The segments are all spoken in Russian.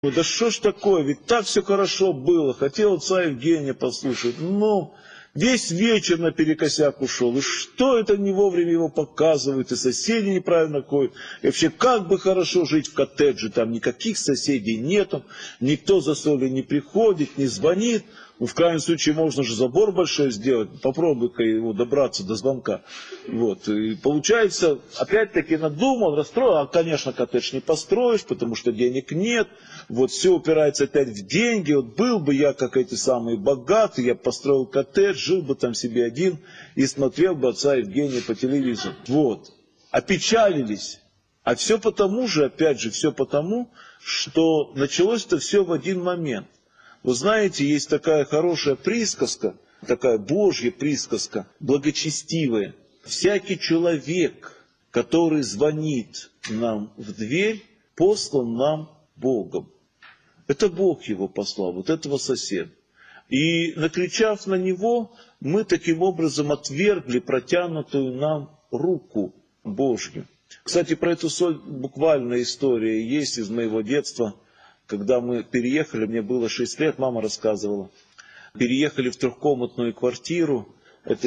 Да что ж такое, ведь так все хорошо было, хотел отца Евгения послушать, но весь вечер наперекосяк ушел, и что это не вовремя его показывают, и соседи неправильно ходят, и вообще как бы хорошо жить в коттедже, там никаких соседей нету, никто за солью не приходит, не звонит, ну, в крайнем случае можно же забор большой сделать, попробуй-ка его добраться до звонка. Вот. И получается, опять-таки надумал, расстроил, а, конечно, коттедж не построишь, потому что денег нет, вот все упирается опять в деньги, вот был бы я, как эти самые богатые, я построил коттедж, жил бы там себе один и смотрел бы отца Евгения по телевизору. Вот. Опечалились. А все потому же, опять же, все потому, что началось-то все в один момент. Вы знаете, есть такая хорошая присказка, такая Божья присказка, благочестивая. Всякий человек, который звонит нам в дверь, послан нам Богом. Это Бог его послал, вот этого соседа. И накричав на него, мы таким образом отвергли протянутую нам руку Божью. Кстати, про эту соль буквальная история есть из моего детства. Когда мы переехали, мне было 6 лет, мама рассказывала. Переехали в трехкомнатную квартиру, это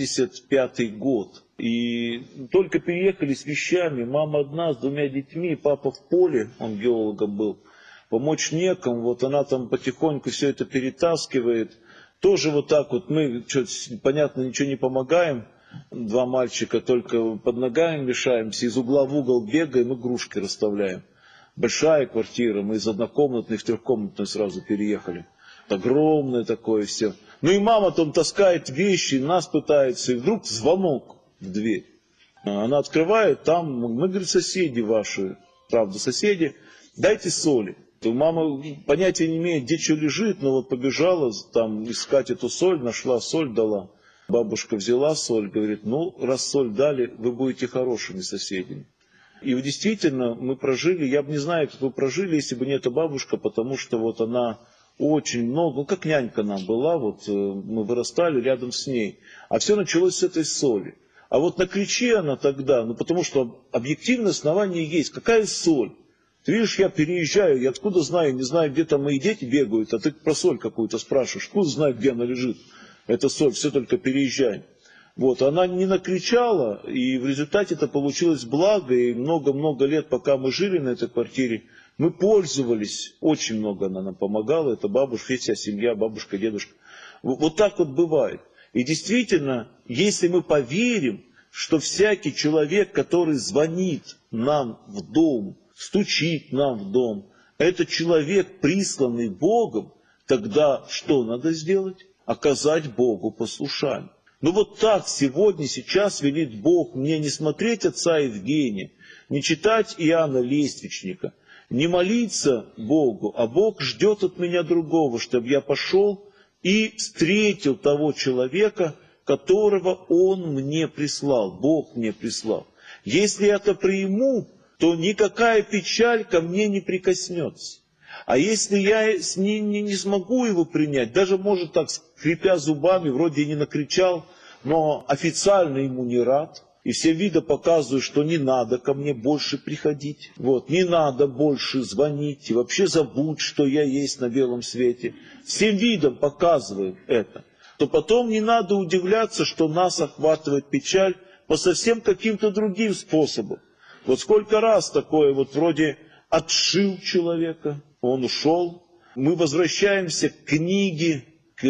75-й год. И только переехали с вещами, мама одна с 2 детьми, папа в поле, он геологом был. Помочь некому, вот она там потихоньку все это перетаскивает. Тоже вот так вот мы, понятно, ничего не помогаем. 2 мальчика только под ногами мешаемся, из угла в угол бегаем, игрушки расставляем. Большая квартира, мы из однокомнатной в трехкомнатную сразу переехали. Огромное такое все. Ну и мама там таскает вещи, нас пытается, и вдруг звонок в дверь. Она открывает, там, мы, говорит, соседи ваши, правда, соседи, дайте соли. Мама понятия не имеет, где что лежит, но вот побежала там искать эту соль, нашла соль, дала. Бабушка взяла соль, говорит, ну, раз соль дали, вы будете хорошими соседями. И действительно, мы прожили, я бы не знаю, как вы прожили, если бы не эта бабушка, потому что вот она очень много, ну как нянька нам была, вот мы вырастали рядом с ней. А все началось с этой соли. А вот накричи она тогда, ну потому что объективное основание есть. Какая соль? Ты видишь, я переезжаю, я откуда знаю, не знаю, где там мои дети бегают, а ты про соль какую-то спрашиваешь. Откуда знаю, где она лежит? Эта соль, все только переезжай. Вот, она не накричала, и в результате это получилось благо, и много-много лет, пока мы жили на этой квартире, мы пользовались, очень много она нам помогала, это бабушка, вся семья, бабушка, дедушка. Вот так вот бывает. И действительно, если мы поверим, что всякий человек, который звонит нам в дом, стучит нам в дом, это человек, присланный Богом, тогда что надо сделать? Оказать Богу послушание. Ну вот так сегодня, сейчас велит Бог мне не смотреть отца Евгения, не читать Иоанна Лествичника, не молиться Богу, а Бог ждет от меня другого, чтобы я пошел и встретил того человека, которого Он мне прислал, Бог мне прислал. Если я это приму, то никакая печаль ко мне не прикоснется. А если я не смогу его принять, даже может так, скрипя зубами, вроде и не накричал, но официально ему не рад, и все виды показывают, что не надо ко мне больше приходить, вот, не надо больше звонить, и вообще забудь, что я есть на белом свете. Всем видом показывают это. То потом не надо удивляться, что нас охватывает печаль по совсем каким-то другим способам. Вот сколько раз такое вот вроде отшил человека, он ушел, мы возвращаемся к книге,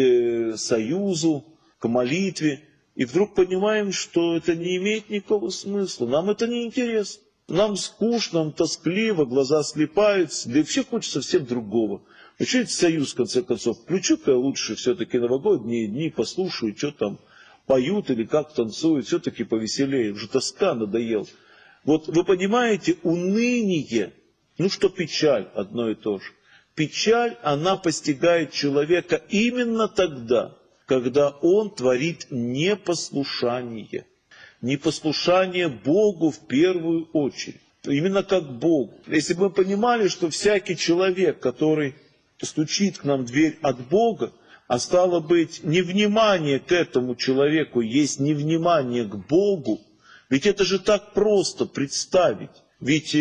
к союзу, к молитве, и вдруг понимаем, что это не имеет никакого смысла, нам это не интересно, нам скучно, нам тоскливо, глаза слипаются, да и вообще хочется совсем другого. Ну что это союз, в конце концов, включу-ка я лучше все-таки новогодние дни, послушаю, что там поют или как танцуют, все-таки повеселее, уже тоска надоела. Вот вы понимаете, уныние, ну что печаль, одно и то же. Печаль, она постигает человека именно тогда, когда он творит непослушание. Непослушание Богу в первую очередь. Именно как Богу. Если бы мы понимали, что всякий человек, который стучит к нам в дверь от Бога, а стало быть, невнимание к этому человеку есть невнимание к Богу, ведь это же так просто представить. Ведь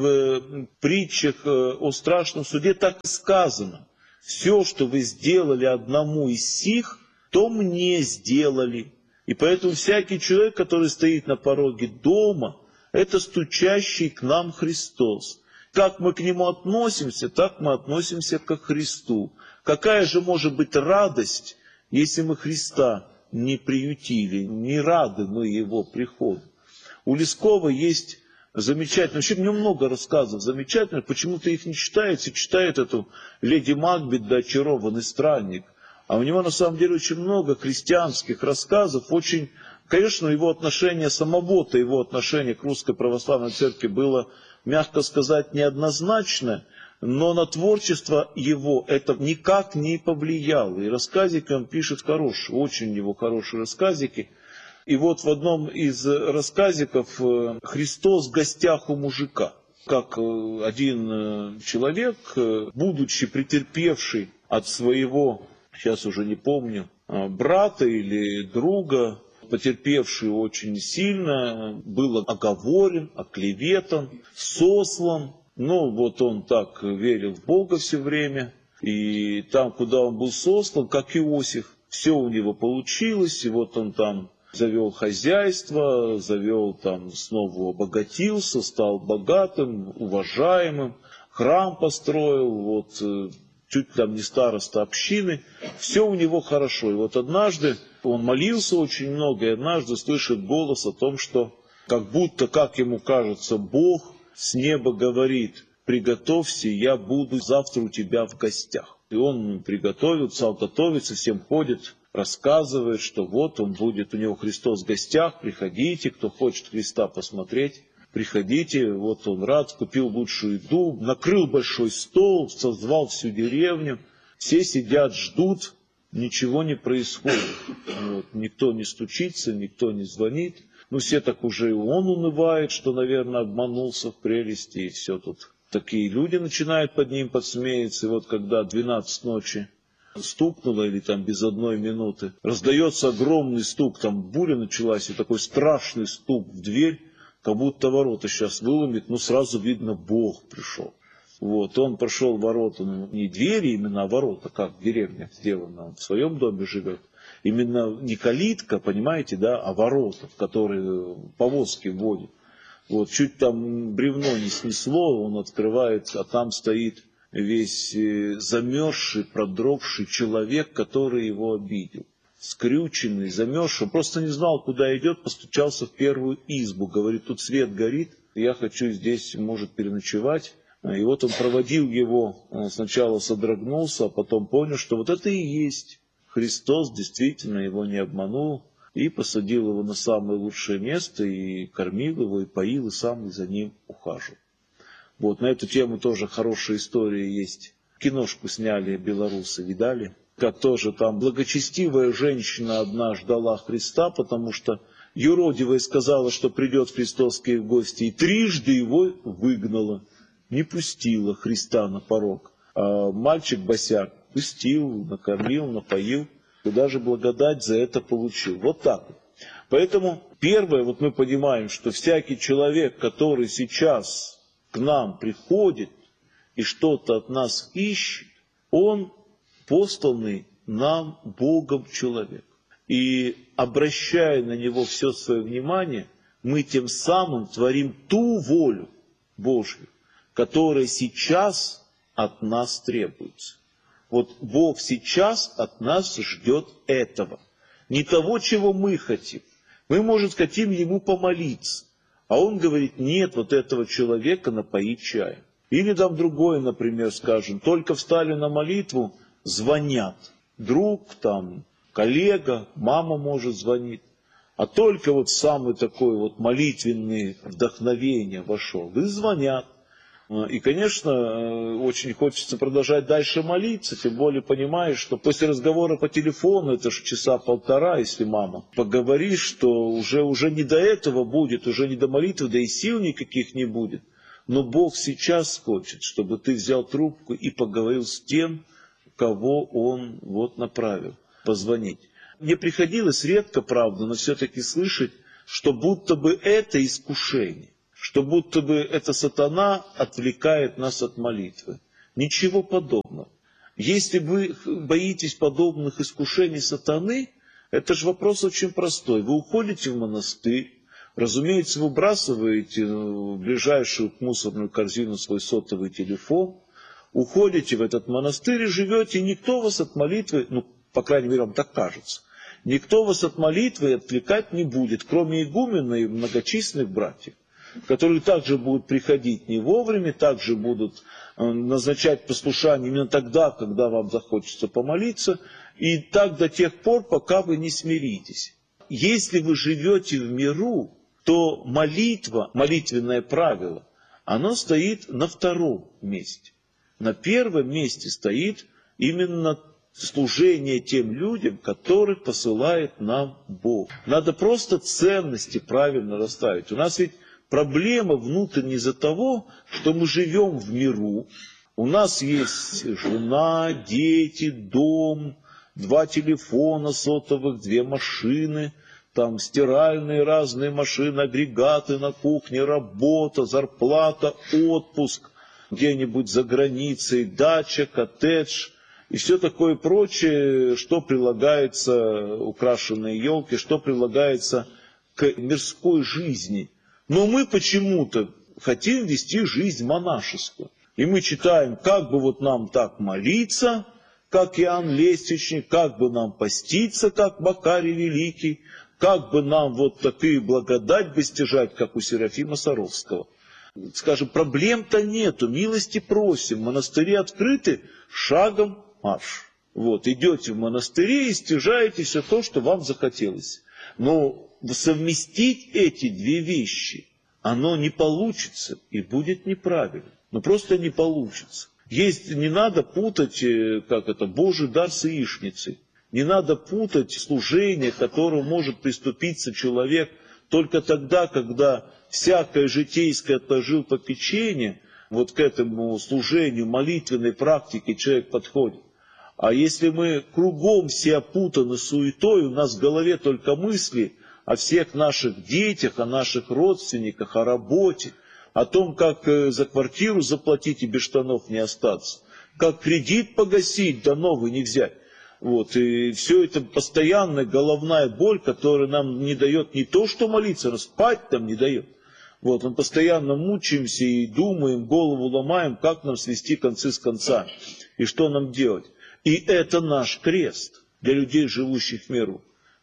в притчах о страшном суде так и сказано. Все, что вы сделали одному из сих, то мне сделали. И поэтому всякий человек, который стоит на пороге дома, это стучащий к нам Христос. Как мы к Нему относимся, так мы относимся ко Христу. Какая же может быть радость, если мы Христа не приютили, не рады мы Его приходу? У Лескова есть замечательно, вообще у него много рассказов замечательных, почему-то их не читается, читает эту «Леди Макбет да очарованный странник». А у него на самом деле очень много христианских рассказов, очень, конечно, его отношение самого-то, его отношение к Русской Православной Церкви было, мягко сказать, неоднозначно, но на творчество его это никак не повлияло. И рассказики он пишет хорошие, очень у него хорошие рассказики. И вот в одном из рассказиков «Христос в гостях у мужика». Как один человек, будучи претерпевший от своего, сейчас уже не помню, брата или друга, потерпевший очень сильно, был оговорен, оклеветан, сослан. Ну, вот он так верил в Бога все время. И там, куда он был сослан, как Иосиф, все у него получилось. И вот он там завел хозяйство, снова обогатился, стал богатым, уважаемым, храм построил, вот, чуть там не староста общины, все у него хорошо. И вот однажды он молился очень много, и однажды слышит голос о том, что как будто, как ему кажется, Бог с неба говорит: приготовься, я буду завтра у тебя в гостях. И он приготовился, стал готовиться, всем ходит, рассказывает, что вот он будет, у него Христос в гостях, приходите, кто хочет Христа посмотреть, приходите, вот он рад, купил лучшую еду, накрыл большой стол, созвал всю деревню, все сидят, ждут, ничего не происходит, вот, никто не стучится, никто не звонит, ну все так уже и он унывает, что, наверное, обманулся в прелести, и все тут. Такие люди начинают под ним подсмеяться, и вот когда 12 ночи стукнуло, или там без 1 минуты, раздается огромный стук, там буря началась, и такой страшный стук в дверь, как будто ворота сейчас выломит, но сразу видно, Бог пришел. Вот, он прошел в ворота, ну, не двери именно, а ворота, как в деревнях сделано, он в своем доме живет. Именно не калитка, понимаете, да, а ворота, в которые повозки вводят. Вот, чуть там бревно не снесло, он открывает, а там стоит весь замерзший, продрогший человек, который его обидел. Скрюченный, замерзший, просто не знал, куда идет, постучался в первую избу. Говорит, тут свет горит, я хочу здесь, может, переночевать. И вот он проводил его, он сначала содрогнулся, а потом понял, что вот это и есть Христос, действительно его не обманул. И посадил его на самое лучшее место, и кормил его, и поил, и сам за ним ухаживал. Вот, на эту тему тоже хорошая история есть. Киношку сняли белорусы, видали? Как тоже там благочестивая женщина одна ждала Христа, потому что юродивая сказала, что придет Христос к ей в гости, и трижды его выгнала, не пустила Христа на порог. А мальчик-босяк пустил, накормил, напоил, и даже благодать за это получил. Вот так вот. Поэтому первое, вот мы понимаем, что всякий человек, который сейчас к нам приходит и что-то от нас ищет, он посланный нам Богом человек. И обращая на него все свое внимание, мы тем самым творим ту волю Божью, которая сейчас от нас требуется. Вот Бог сейчас от нас ждет этого. Не того, чего мы хотим. Мы, может, хотим Ему помолиться. А Он говорит, нет, вот этого человека напоить чаем. Или там другое, например, скажем, только встали на молитву, звонят. Друг, там, коллега, мама, может, звонит. А только вот самый такой вот молитвенный вдохновение вошел. И звонят. И, конечно, очень хочется продолжать дальше молиться, тем более понимаешь, что после разговора по телефону, это же часа полтора, если мама, поговоришь, что уже не до этого будет, уже не до молитвы, да и сил никаких не будет. Но Бог сейчас хочет, чтобы ты взял трубку и поговорил с тем, кого Он вот направил, позвонить. Мне приходилось редко, правда, но все-таки слышать, что будто бы это искушение. что будто бы это сатана отвлекает нас от молитвы. Ничего подобного. Если вы боитесь подобных искушений сатаны, это же вопрос очень простой. Вы уходите в монастырь, разумеется, выбрасываете в ближайшую мусорную корзину свой сотовый телефон, уходите в этот монастырь и живете, и никто вас от молитвы, ну, по крайней мере, вам так кажется, никто вас от молитвы отвлекать не будет, кроме игумена и многочисленных братьев, которые также будут приходить не вовремя, также будут назначать послушание именно тогда, когда вам захочется помолиться, и так до тех пор, пока вы не смиритесь. Если вы живете в миру, то молитва, молитвенное правило, оно стоит на втором месте. На первом месте стоит именно служение тем людям, которых посылает нам Бог. Надо просто ценности правильно расставить. У нас ведь проблема внутренняя из-за того, что мы живем в миру, у нас есть жена, дети, дом, 2 телефона сотовых, 2 машины, там стиральные разные машины, агрегаты на кухне, работа, зарплата, отпуск, где-нибудь за границей, дача, коттедж и все такое прочее, что прилагается, украшенные елки, что прилагается к мирской жизни. Но мы почему-то хотим вести жизнь монашескую. И мы читаем, как бы вот нам так молиться, как Иоанн Лествичник, как бы нам поститься, как Макарий Великий, как бы нам вот такую благодать бы стяжать, как у Серафима Саровского. Скажем, проблем-то нету, милости просим, монастыри открыты, шагом марш. Вот, идете в монастыре и стяжаете все то, что вам захотелось. Но совместить эти 2 вещи, оно не получится и будет неправильно. Ну просто не получится. Не надо путать, Божий дар с яичницей. Не надо путать служение, к которому может приступиться человек только тогда, когда всякое житейское отложил попечение, вот к этому служению, молитвенной практике человек подходит. А если мы кругом все опутаны суетой, у нас в голове только мысли о всех наших детях, о наших родственниках, о работе, о том, как за квартиру заплатить и без штанов не остаться, как кредит погасить, да новый не взять. Вот, и все это постоянная головная боль, которая нам не дает не то, что молиться, но спать нам не дает. Вот, мы постоянно мучаемся и думаем, голову ломаем, как нам свести концы с концами, и что нам делать. И это наш крест для людей, живущих в миру.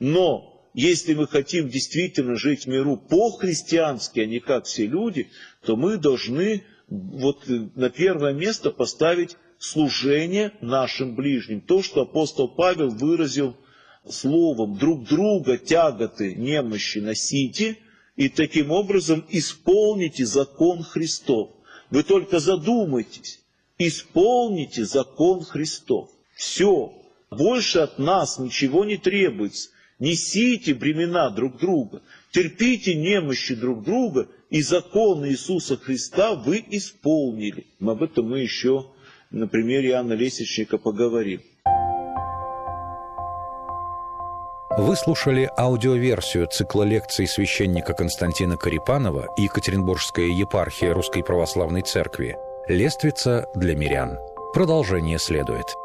Но если мы хотим действительно жить в миру по-христиански, а не как все люди, то мы должны вот на первое место поставить служение нашим ближним. То, что апостол Павел выразил словом: друг друга тяготы, немощи носите, и таким образом исполните закон Христов. Вы только задумайтесь, исполните закон Христов. Все, больше от нас ничего не требуется. Несите бремена друг друга, терпите немощи друг друга, и закон Иисуса Христа вы исполнили. Об этом мы еще на примере Иоанна Лествичника поговорим. Вы слушали аудиоверсию цикла лекций священника Константина Корепанова и Екатеринбургская епархия Русской Православной Церкви «Лествица для мирян». Продолжение следует.